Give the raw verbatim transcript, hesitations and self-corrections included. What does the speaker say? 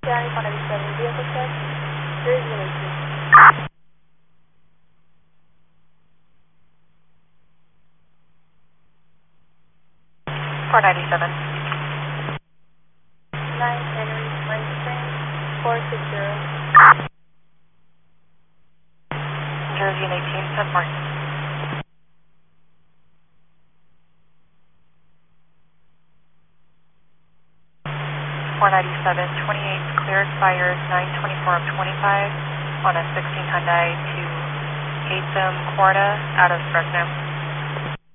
County four ninety-seven, vehicle check, Jersey and eighteen. four ninety-seven. nine Henry Lane Spring, four six zero. Jersey and eighteen, ten four. four ninety-seven, twenty-eight cleared, fires nine twenty-four of twenty-five on a sixteen Hyundai to Haytham Corda out of Fresno.